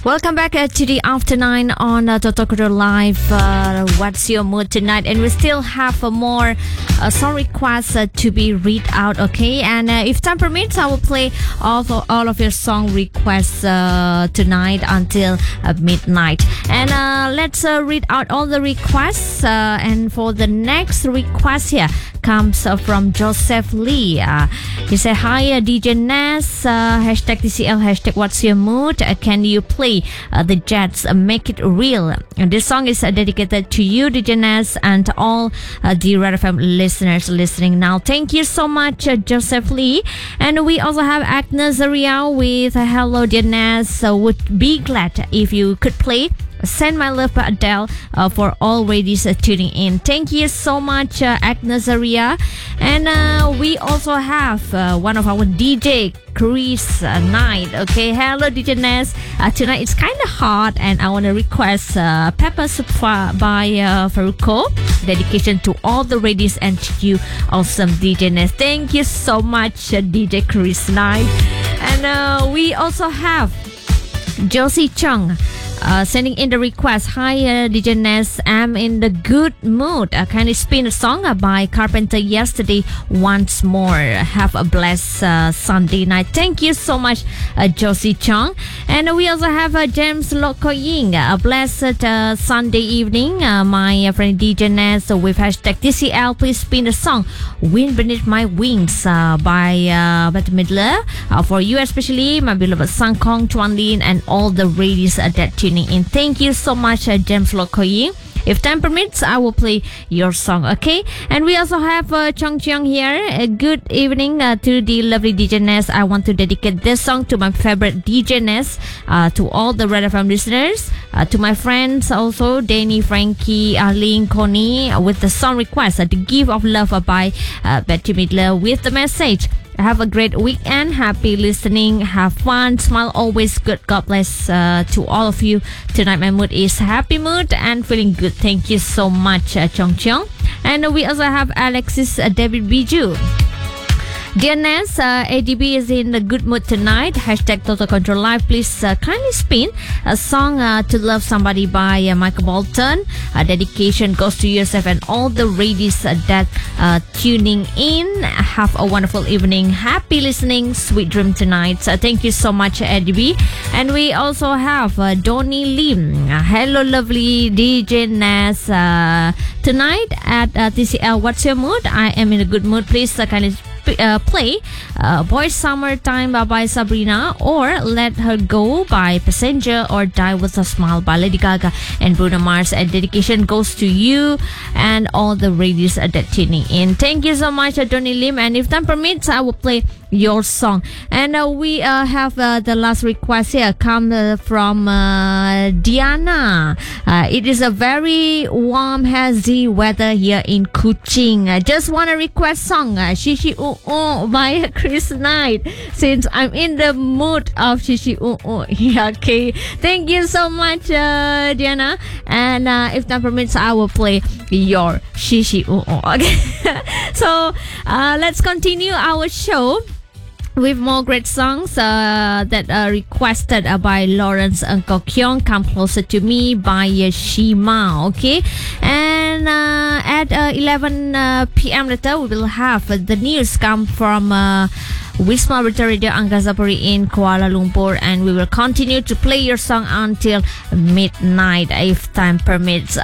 Welcome back to the After 9 on Toto Koto Live. What's your mood tonight? And we still have more song requests to be read out, okay? And if time permits, I will play all of your song requests tonight until midnight. And let's read out all the requests. And for the next request here comes from Joseph Lee. He said, hi, DJ Nas, hashtag TCL, hashtag what's your mood? Can you play the Jets, Make It Real? And this song is dedicated to you, DJ Nas, and all the Red FM listeners listening now. Thank you so much, Joseph Lee. And we also have Agnes Zaria with Hello, dear Nas. Would be glad if you could play Send My Love by Adele for all ladies tuning in. Thank you so much, Agnes Zaria. And we also have one of our DJ, Chris Knight. Okay, hello DJ Nas. Tonight it's kind of hot and I want to request Pepper Soup by Faruko. Dedication to all the ladies and to you, awesome DJ Nas. Thank you so much, DJ Chris Knight. And we also have Josie Chung sending in the request. Hi, DJ Nas, I'm in the good mood. Can you spin a song by Carpenter Yesterday once more? Have a blessed Sunday night. Thank you so much, Josie Chong. And we also have James Lokoying. A blessed Sunday evening, my friend DJ Nas with hashtag TCL. Please spin the song Wind Beneath My Wings by Bette Midler. For you especially, my beloved Sang Kong, Chuan Lin, and all the ladies that tuning in. Thank you so much, James Lokoying. If time permits, I will play your song, okay? And we also have Chong Cheong here. Good evening to the lovely DJ Nes. I want to dedicate this song to my favorite DJ Nes, to all the Red FM listeners, to my friends also, Danny, Frankie, Arlene, Connie, with the song request, The Gift of Love by Bette Midler, with the message: have a great weekend, happy listening, have fun, smile always, good. God bless to all of you. Tonight my mood is happy mood and feeling good. Thank you so much, Chong Cheong. And we also have Alexis David Biju. Dear Nas, ADB is in a good mood tonight. Hashtag Total Control Live. Please kindly spin a song To Love Somebody by Michael Bolton. Dedication goes to yourself and all the ladies that tuning in. Have a wonderful evening. Happy listening. Sweet dream tonight. Thank you so much, ADB. And we also have Donnie Lim. Hello, lovely DJ Nas. Tonight at TCL, what's your mood? I am in a good mood. Please kindly play Boy Summertime by Sabrina, or Let Her Go by Passenger, or Die With A Smile by Lady Gaga and Bruno Mars. And dedication goes to you and all the ladies that tuning in. Thank you so much, Donny Lim. And if time permits, I will play your song. And we have the last request here come from Diana. It is a very warm, hazy weather here in Kuching. I just want to request song Shishi by Chris Knight, since I'm in the mood of Shishi yeah, okay. Thank you so much, Diana. And if time permits, I will play your Shishi okay. So let's continue our show with more great songs that are requested by Lawrence Kok Kyong. Come Closer to Me by Shima, okay? And at 11 p.m. later, we will have the news come from Wisma Rita Radio Angkasa in Kuala Lumpur, and we will continue to play your song until midnight if time permits.